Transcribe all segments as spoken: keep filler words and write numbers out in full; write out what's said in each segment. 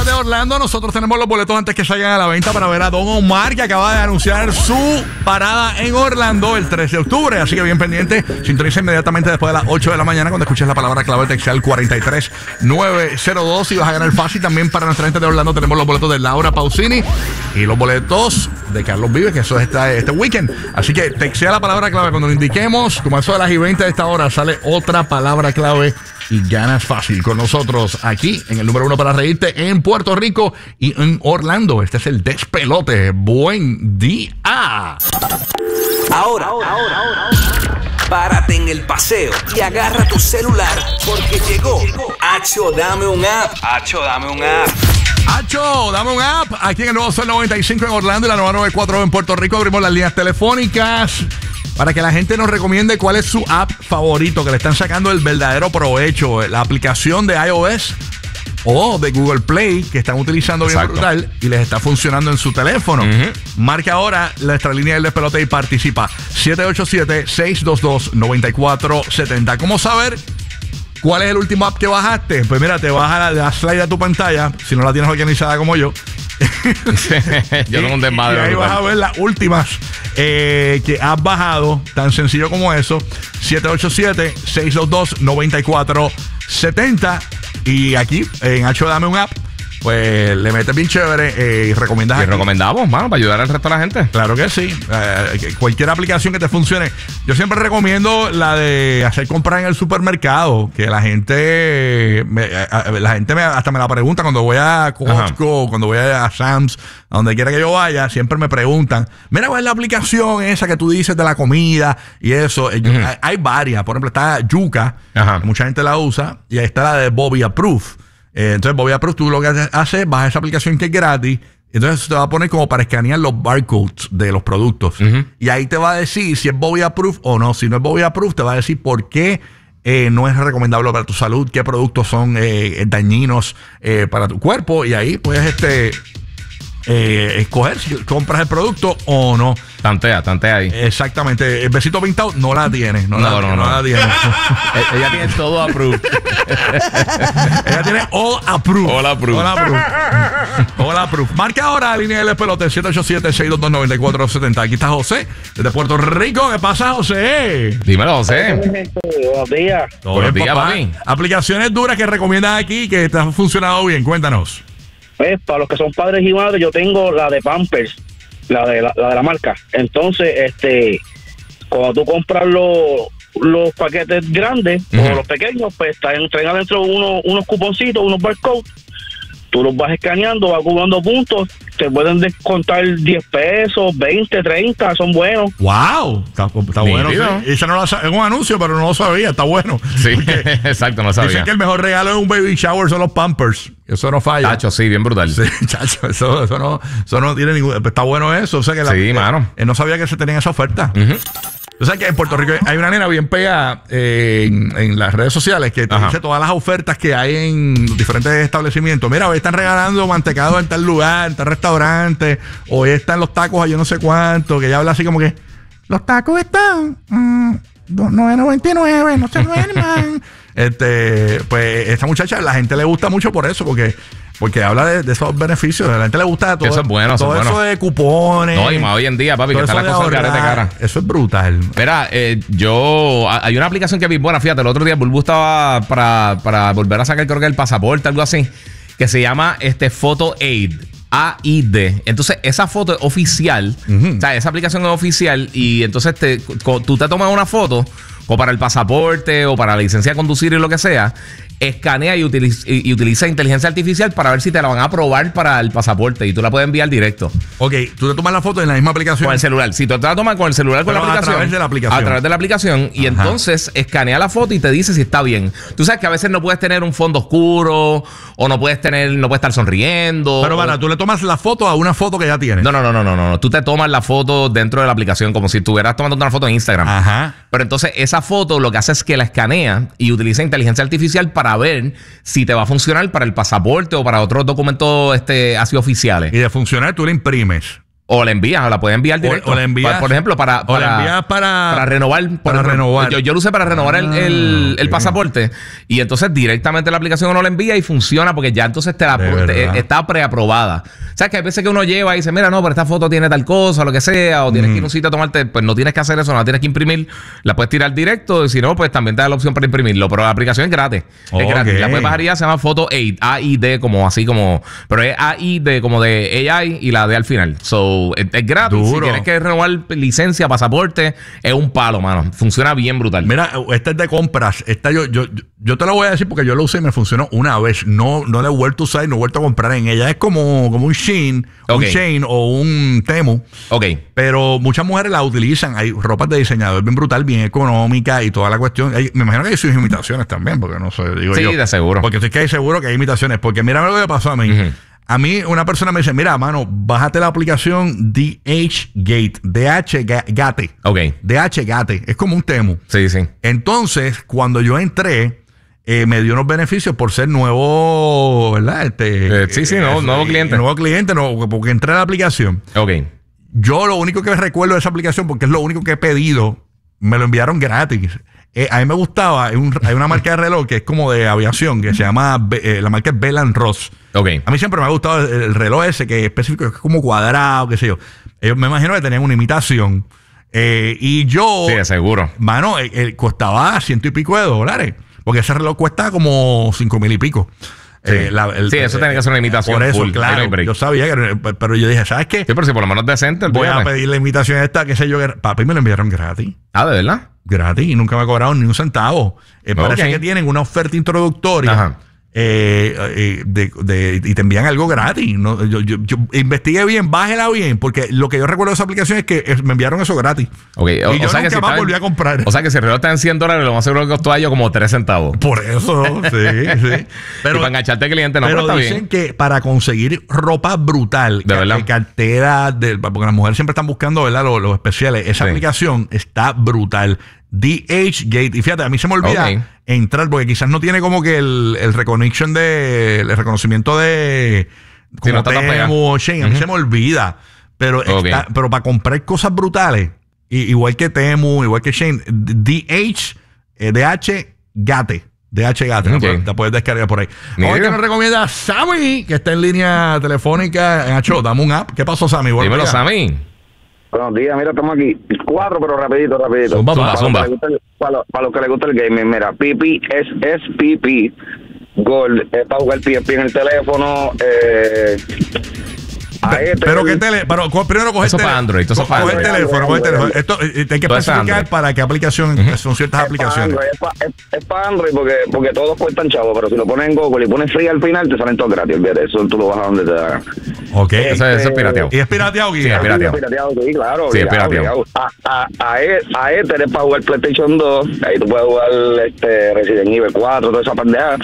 ciudad de Orlando, nosotros tenemos los boletos antes que salgan a la venta para ver a Don Omar, que acaba de anunciar su parada en Orlando el tres de octubre. Así que bien pendiente, sintoniza inmediatamente después de las ocho de la mañana cuando escuches la palabra clave textual cuatro tres nueve cero dos y vas a ganar fácil. También para nuestra gente de Orlando tenemos los boletos de Laura Pausini y los boletos de Carlos Vives, que eso es este, este weekend. Así que textea la palabra clave cuando lo indiquemos. Como eso de las y veinte de esta hora sale otra palabra clave y ganas fácil con nosotros aquí en el número uno para reírte en Puerto Rico y en Orlando. Este es el Despelote. Buen día. Ahora, ahora, ahora, ahora. Párate en el paseo y agarra tu celular porque llegó Hacho Dame un App. Hacho Dame un App. Hacho, dame un app. Aquí en el nuevo Sol noventa y cinco en Orlando y la nueva noventa y cuatro en Puerto Rico. Abrimos las líneas telefónicas para que la gente nos recomiende cuál es su app favorito, que le están sacando el verdadero provecho. La aplicación de iOS o de Google Play, que están utilizando bien Exacto. brutal y les está funcionando en su teléfono. Uh-huh. Marca ahora nuestra línea del Despelote y participa. siete ocho siete, seis dos dos, nueve cuatro siete cero. ¿Cómo saber cuál es el último app que bajaste? Pues mira, te baja la, la slide a tu pantalla, si no la tienes organizada como yo. Yo no un Y desmadre. ahí vas a ver las últimas eh, que has bajado, tan sencillo como eso. siete ocho siete, seis dos dos, nueve cuatro siete cero. Y aquí en Hacho Dame un App, pues le metes bien chévere eh, y recomiendas. Y aquí. recomendamos, mano, para ayudar al resto de la gente. Claro que sí. Eh, que cualquier aplicación que te funcione. Yo siempre recomiendo la de hacer compras en el supermercado, que la gente me, a- a- la gente me, hasta me la pregunta cuando voy a Costco, cuando voy a Sam's, a donde quiera que yo vaya, siempre me preguntan, mira, ¿cuál es la aplicación esa que tú dices de la comida y eso? Eh, yo- Ujú. hay, hay varias. Por ejemplo, está Yuka, Ajá. que mucha gente la usa, y ahí está la de Bobby Approve. Eh, entonces, Bobby Approve, tú lo que haces, bajas esa aplicación que es gratis. Entonces te va a poner como para escanear los barcodes de los productos. Uh-huh. Y ahí te va a decir si es Bobby Approved o no. Si no es Bobby Approved, te va a decir por qué eh, no es recomendable para tu salud, qué productos son eh, dañinos eh, para tu cuerpo. Y ahí puedes este, eh, escoger si compras el producto o no. Tantea, tantea ahí. Exactamente. El besito pintado no la tiene. No, No, la, no, no. la tiene. E- Ella tiene todo approved. Ella tiene all approved. All approved. All approved. All approved. Marca ahora la línea del Despelote siete ocho siete, seis dos dos, nueve cuatro siete cero. Aquí está José, desde Puerto Rico. ¿Qué pasa, José? Dímelo, José. Buenos días. Todo Buenos bien, días, papá. papi. Aplicaciones duras que recomiendas aquí que te han funcionado bien. Cuéntanos. Pues, para los que son padres y madres, yo tengo la de Pampers, la de la, la de la marca. Entonces, este, cuando tú compras los los paquetes grandes Ujú. o los pequeños, pues traen, traen adentro unos, unos cuponcitos, unos barcodes. Tú los vas escaneando, vas acumulando puntos, te pueden descontar diez pesos, veinte, treinta, son buenos. ¡Wow! Está, está bueno. Nítido. Sí. Esa no la sa- es un anuncio, pero no lo sabía. Está bueno. Sí, Porque exacto, no dicen sabía. que el mejor regalo en un baby shower son los Pampers. Eso no falla. Tacho, sí, bien brutal. Sí, chacho, eso, eso, no, eso no tiene ningún... Está bueno eso. O sea que la- Sí, mano. Él no sabía que se tenía esa oferta. Ujú. O sea que en Puerto Rico hay una nena bien pegada eh, en, en las redes sociales que te Ajá. dice todas las ofertas que hay en los diferentes establecimientos. Mira, hoy están regalando mantecado en tal lugar, en tal restaurante. Hoy están los tacos a yo no sé cuánto. Que ella habla así como que los tacos están mm, nueve noventa y nueve, no se duerman. este, pues esta muchacha, la gente le gusta mucho por eso, porque porque habla de, de esos beneficios. A la gente le gusta todo Eso es bueno, eso todo es eso bueno. de cupones. No, y más hoy en día, papi, todo que están eso las de cosas caras de ahorrar. cara. Eso es brutal. Mira, eh, yo... a- Hay una aplicación que vi buena, fíjate, el otro día Bulbu estaba para, para volver a sacar, creo que el pasaporte, algo así, que se llama este Photo Aid. A I D. Entonces, esa foto es oficial. Ujú. O sea, esa aplicación es oficial. Y entonces te, co- tú te tomas una foto, o para el pasaporte, o para la licencia de conducir y lo que sea. Escanea y utiliza, y, y utiliza inteligencia artificial para ver si te la van a aprobar para el pasaporte. Y tú la puedes enviar directo. Ok, tú te tomas la foto en la misma aplicación. Con el celular. Si tú te la tomas con el celular, con Pero la a aplicación. través de la aplicación. A través de la aplicación. Y Ajá. entonces escanea la foto y te dice si está bien. Tú sabes que a veces no puedes tener un fondo oscuro. O no puedes tener, no puedes estar sonriendo. Pero o- para, tú le tomas la foto a una foto que ya tienes. No, no, no, no, no, no. Tú te tomas la foto dentro de la aplicación como si estuvieras tomando una foto en Instagram. Ajá. Pero entonces esa foto lo que hace es que la escanea y utiliza inteligencia artificial para ver si te va a funcionar para el pasaporte o para otros documentos este, así oficiales. Y de funcionar, tú le imprimes. O la envías, o la puedes enviar directo. O, o la envías. Por, por ejemplo, para, para, o la envías para, para renovar. Por para ejemplo, renovar. Yo, yo lo usé para renovar el, el, el pasaporte. Y entonces directamente la aplicación uno la envía y funciona porque ya entonces te la, te, está preaprobada. O sea, que hay veces que uno lleva y dice, mira, no, pero esta foto tiene tal cosa, o lo que sea, o tienes mm. que ir a un sitio a tomarte, pues no tienes que hacer eso, no la tienes que imprimir, la puedes tirar directo, y si no, pues también te da la opción para imprimirlo. Pero la aplicación es gratis. Okay. Es gratis. La puedes bajar ya, se llama Photo eight, A I D, como así como, pero es A I D como de A I y la D al final. So, es, es gratis. Duro. Si tienes que renovar licencia, pasaporte, es un palo, mano. Funciona bien brutal. Mira, esta es de compras. Esta yo, yo, yo te lo voy a decir porque yo lo usé y me funcionó una vez. No, no la he vuelto a usar y no he vuelto a comprar en ella. Es como, como un Shein, okay. un Shein o un Temu. Ok. Pero muchas mujeres la utilizan. Hay ropas de diseñador bien brutal, bien económica y toda la cuestión. Hay, me imagino que hay sus imitaciones también, porque no sé, digo sí, yo. Sí, de seguro. Porque estoy que hay seguro que hay imitaciones. Porque mira lo que pasó a mí. Uh-huh. A mí una persona me dice, mira, mano, bájate la aplicación D H Gate. D H Gate. Ok. D H Gate. Es como un Temu. Sí, sí. Entonces, cuando yo entré, eh, me dio unos beneficios por ser nuevo, ¿verdad? Este, eh, sí, sí, no, eh, nuevo cliente. Nuevo cliente, no, porque entré a la aplicación. Ok. Yo lo único que recuerdo de esa aplicación, porque es lo único que he pedido, me lo enviaron gratis. Eh, a mí me gustaba, hay, un, hay una marca de reloj que es como de aviación, que se llama, eh, la marca es Bell and Ross. Okay. A mí siempre me ha gustado el, el reloj ese, que es específico, que es como cuadrado, qué sé yo. Ellos me imagino que tenían una imitación. Eh, y yo... Sí, de seguro. Mano, eh, eh, costaba ciento y pico de dólares. Porque ese reloj cuesta como cinco mil y pico. Sí, eh, la, el, sí eso eh, tiene que ser una imitación. Por eso, full, claro. Yo sabía que... Pero yo dije, ¿sabes qué? Sí, pero si por lo menos decente. Voy a pedir la imitación esta, qué sé yo. Papi, me lo enviaron gratis. Ah, ¿de verdad? Gratis. Y nunca me cobraron ni un centavo. Eh, okay. Parece que tienen una oferta introductoria. Ajá. Eh, eh, de, de, y te envían algo gratis. ¿no? Yo, yo, yo investigué bien, bájela bien, porque lo que yo recuerdo de esa aplicación es que me enviaron eso gratis. Okay. O, y yo o sea nunca que si más volví en, a comprar. O sea que si el reloj está en cien dólares, lo más seguro que costó a ellos como tres centavos. Por eso, sí, sí. Pero, y para engancharte cliente, no, pero, pero está dicen bien. que para conseguir ropa brutal, de verdad, cartera, de, porque las mujeres siempre están buscando, ¿verdad? Los, los especiales. Esa sí. aplicación está brutal. D H Gate. Y fíjate, a mí se me olvida okay. entrar, porque quizás no tiene como que el, el recognition de el reconocimiento de como sí, no Temu o Shein. A mí uh-huh. se me olvida. Pero, okay. está, pero para comprar cosas brutales, y, igual que Temu, igual que Shein, D H, eh, D H Gate. D H Gate, okay. ¿no? Te puedes descargar por ahí. Hoy que nos recomienda Sammy, que está en línea telefónica en Acho. Dame un app. ¿Qué pasó, Sammy? Dímelo, días. Sammy. Buenos días, mira, estamos aquí. Cuatro, pero rapidito, rapidito. Zumba, para, zumba. Los que para, para los que les gusta el gaming, mira, P P es, es P P Gold, es para jugar P S P en el teléfono. Eh, Pe pero que tele, pero primero coge eso el para Android, eso para Android. Coge el teléfono, coge el teléfono. Esto eh, hay que especificar para qué aplicación uh-huh. son ciertas es aplicaciones. Android, es para es, pa Android porque, porque todos cuestan chavos, pero si lo pones en Google y pones free al final, te salen todos gratis. Olvídate, eso tú lo bajas donde te da. Ok. Este, eso, eso es pirateado. ¿Y es pirateado, Guía? Sí, es pirateado. Sí, es pirateado, sí, claro. Sí, es pirateado. A, a, a, a Ether es para jugar PlayStation dos. Ahí tú puedes jugar este, Resident Evil cuatro, toda esa pendeja.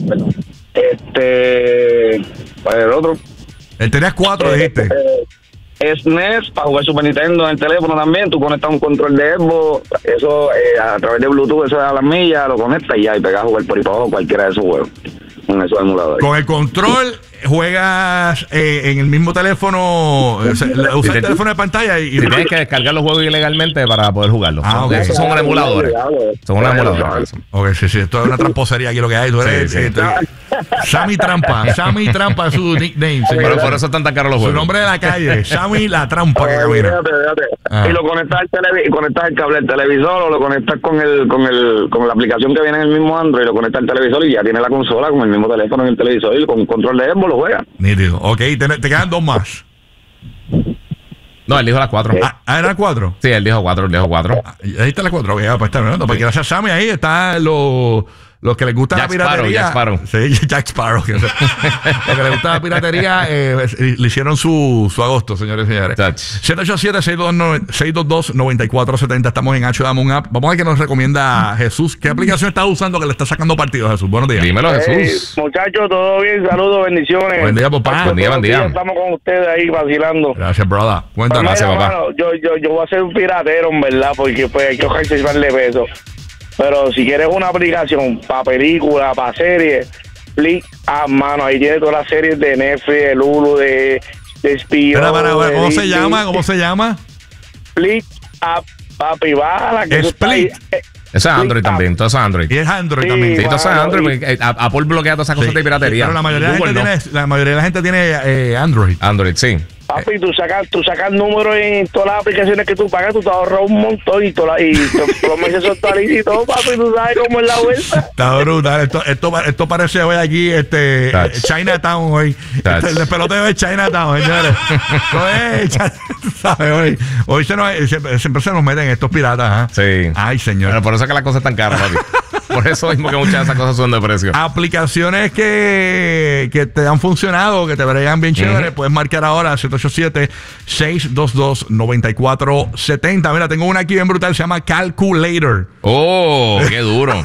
Este... ¿Cuál es el otro? Él tenías cuatro, eh, dijiste. Eh, es N E S para jugar Super Nintendo en el teléfono también. Tú conectas un control de Xbox, eso eh, a través de Bluetooth, eso es a las millas, lo conectas y ya, y pegas a jugar por ahí para abajo cualquiera de esos juegos. Con esos emuladores. Con el control juegas eh, en el mismo teléfono, o sea, usas el teléfono de pantalla y, y si tienes que descargar los juegos ilegalmente para poder jugarlos. Ah, okay. Esos son unos emuladores. Son unos emuladores. Ok, sí, sí, esto es una tramposería aquí lo que hay. Tú eres sí, sí. Eh, Sammy Trampa. Sammy Trampa es su nickname. Sí, pero por eso están tan caros los juegos. Su nombre de la calle, Sammy la Trampa. Que camina. Ah. Y lo conectas al televi conectas el cable al televisor o lo conectas con el con el con la aplicación que viene en el mismo Android, lo conectas al televisor y ya tiene la consola con el mismo teléfono en el televisor y con control de Xbox lo juega. Nítido. Ok, te, te quedan dos más. No, él dijo las cuatro. Ah, ¿eran cuatro? Sí, él dijo cuatro, él dijo cuatro. Ah, ahí está la cuatro. Ok, pues está bien. Porque gracias a Sammy ahí están los... Los que les gusta Jack la piratería. Sparrow, Jack Sparrow. Sí, Jack Sparrow. Los que les gusta la piratería eh, le hicieron su, su agosto, señores y señores. siete ocho siete, seis dos dos, nueve cuatro siete cero. Estamos en H. Dame un app. Vamos a ver qué nos recomienda Jesús. ¿Qué aplicación estás usando que le está sacando partido, Jesús? Buenos días. Dímelo, Jesús. Hey, muchachos, todo bien. Saludos, bendiciones. Buen día, papá. Buen día, buen día. Estamos con ustedes ahí vacilando. Gracias, brother. Cuéntanos. Pues mira, papá. Mano, yo, yo, yo voy a ser un piratero, en verdad, porque pues hay que ojalá peso. Pero si quieres una aplicación para películas, para series, Flick, ah, mano, ahí tienes todas las series de Netflix, de Hulu, de despidió. Espera, para, para, ¿cómo de se Disney. llama? ¿Cómo se llama? Split Up, papi, bájala. Que eso está ahí. Split. Eh, Eso es Android Split también, Up. todo eso es Android. Y es Android Sí, también. Sí, todo eso es bueno, Android. y- porque, eh, a- Apple bloquea todas esas cosas Sí. de piratería. Pero la mayoría, de la, Google gente no. tiene, la mayoría de la gente tiene eh, Android. Android, sí. Papi, tú sacas, tú sacas números en todas las aplicaciones que tú pagas, tú te ahorras un montón y todos y to- todos los meses son taritas y todo, papi, tú sabes cómo es la vuelta. Está brutal. Esto, esto, esto parece hoy aquí, este, Touch. eh, Chinatown hoy. Touch. Este, el despeloteo de Chinatown, señores. Esto es, Chi- ¿sabes? Hoy, hoy se nos, siempre, siempre se nos meten estos piratas, ¿ah? Sí. Ay, señor. Pero por eso es que las cosas están caras, papi. Por eso mismo que muchas de esas cosas son de precio. Aplicaciones que, que te han funcionado, que te verían bien chévere, puedes marcar ahora siete ocho siete, seis dos dos, nueve cuatro siete cero. Mira, tengo una aquí bien brutal, se llama Calculator. Oh, qué duro.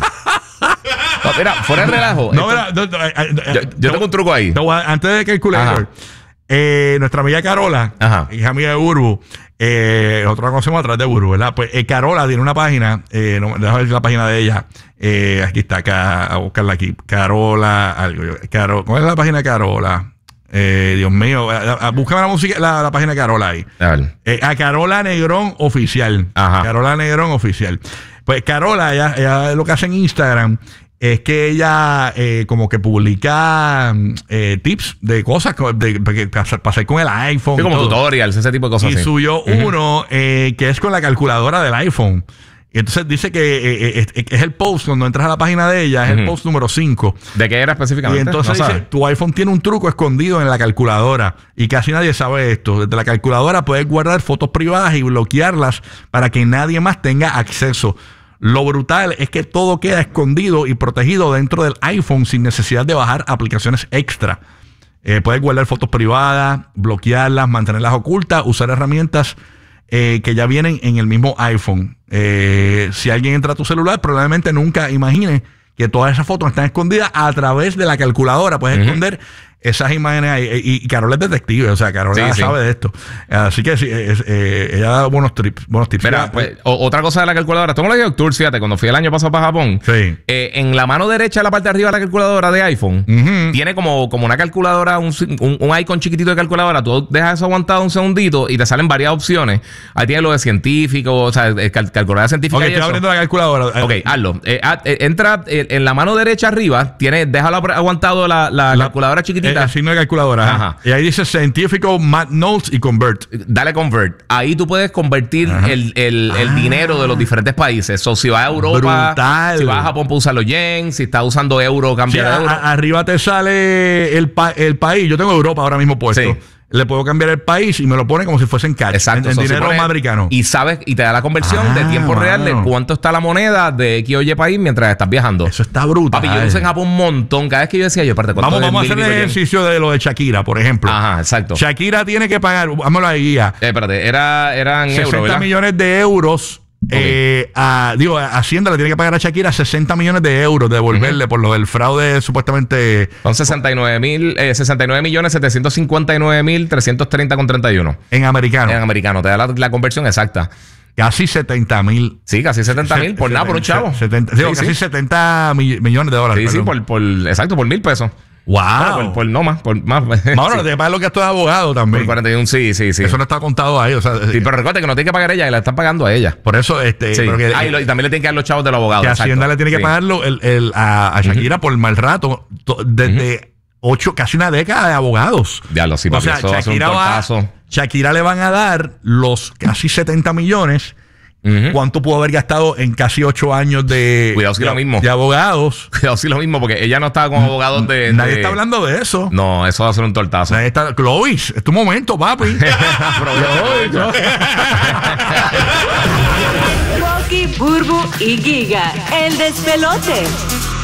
No, mira, fuera de relajo. No, esto- mira, no, no, eh, eh, yo, yo tengo un truco ahí. te voy a- antes de Calculator, Ajá. eh, nuestra amiga Carola, Ajá. hija amiga de Burbu, eh, nosotros la conocemos a través de Burbu, ¿verdad? Pues eh, Carola tiene una página, eh, no, déjame ver la página de ella. Eh, aquí está, acá, a buscarla aquí. Carola, algo. Caro, ¿cuál es la página de Carola? Eh, Dios mío, a- a- búscame la música, la, la página de Carola ahí. A ver. Eh, a Carola Negrón Oficial. Ajá. Carola Negrón Oficial. Pues Carola, ella, ella lo que hace en Instagram es que ella eh, como que publica eh, tips de cosas co- de, de, de pasar con el iPhone. Sí, como todo. tutorials, ese tipo de cosas Y así. subió uno eh, que es con la calculadora del iPhone. Y entonces dice que eh, eh, es, es el post, cuando entras a la página de ella, es el Ujú. post número cinco. ¿De qué era Y específicamente? entonces No dice, sabes. tu iPhone tiene un truco escondido en la calculadora y casi nadie sabe esto. Desde la calculadora puedes guardar fotos privadas y bloquearlas para que nadie más tenga acceso. Lo brutal es que todo queda escondido y protegido dentro del iPhone sin necesidad de bajar aplicaciones extra. Eh, puedes guardar fotos privadas, bloquearlas, mantenerlas ocultas, usar herramientas eh, que ya vienen en el mismo iPhone. Eh, si alguien entra a tu celular, probablemente nunca imagine que todas esas fotos están escondidas a través de la calculadora. Puedes Ujú. esconder esas imágenes ahí. Y, y Carol es detective, o sea, Carol Sí, sí. sabe de esto. Así que sí, es- eh, ella da buenos tips. Buenos tips. Mira, Ya, pues, o- otra cosa de la calculadora. Tengo la de Octour, fíjate, cuando fui el año pasado para Japón. Sí. eh, en la mano derecha, de la parte de arriba de la calculadora de iPhone, Ujú. tiene como, como una calculadora, un, un, un icon chiquitito de calculadora. Tú dejas eso aguantado un segundito y te salen varias opciones. Ahí tienes lo de científico, o sea, eh, cal- calculadora científica. Ok, y estoy eso. abriendo la calculadora. Ok, hazlo. Eh, haz- eh, entra eh, en la mano derecha arriba, tiene, déjalo aguantado la, la, La- calculadora chiquitita. El, el signo de calculadora. ajá. Ajá. Y ahí dice científico, Math Notes y Convert. Dale convert. Ahí tú puedes convertir Ajá. el, el- el dinero de los diferentes países. So, si vas a Europa, Brutal. si vas a Japón, puedes usar los yen. Si estás usando euro, Sí, cambia de a- euro. a- arriba te sale el, pa- el país. Yo tengo Europa ahora mismo puesto. Sí. Le puedo cambiar el país y me lo pone como si fuese en cash. Exacto. En, en So, si dinero pones- americano. Y sabes, y te da la conversión Ah, de tiempo real de mano. cuánto está la moneda de X o Y país mientras estás viajando. Eso está brutal. Papi, yo lo usé en Japón un montón. Cada vez que yo decía, yo, aparte, ¿cuánto Vamos, es vamos a mil hacer y el pico yen? ejercicio de lo de Shakira, por ejemplo. Ajá, exacto. Shakira tiene que pagar, vámonos ahí, guía, Eh, espérate, era, eran euros, sesenta ¿verdad? millones de euros. Eh, a, digo, a Hacienda le tiene que pagar a Shakira sesenta millones de euros de devolverle por lo del fraude supuestamente Son sesenta y nueve mil, eh, sesenta y nueve millones setecientos cincuenta y nueve mil trescientos treinta con treinta y uno. en americano. En americano, te da la, la conversión exacta. Casi setenta mil. Sí, casi setenta mil, por nada, por un chavo. setenta, Sí, digo, sí. casi setenta mi- millones de dólares. Sí, sí, perdón. por, por, exacto, por mil pesos. Wow. Bueno, por, por no más, por más. Ahora, Sí, le tiene que pagar lo que esto de abogado también. por cuarenta y uno, sí, sí, sí. Eso no está contado ahí. O sea, Sí, pero recuerda que no tiene que pagar ella, que la están pagando a ella. por eso, este, Sí. pero que, Ah, y, lo- y también le tienen que dar los chavos de los abogados. que exacto. Hacienda le tiene que Sí. pagarlo el, el- a, a Shakira por mal rato to- desde ocho, casi una década de abogados. Diablo, sí, o papi, sea, eso va a ser un Shakira, va, tortazo. Shakira le van a dar los casi setenta millones. Ujú. ¿Cuánto pudo haber gastado en casi ocho años de, Cuidado si de, lo mismo. de abogados? Cuidado, sí, lo mismo, porque ella no estaba con abogados de. Nadie de- está hablando de eso. No, eso va a ser un tortazo. Nadie está, Clovis, es tu momento, papi. Rocky, Burbu y Giga, el despelote.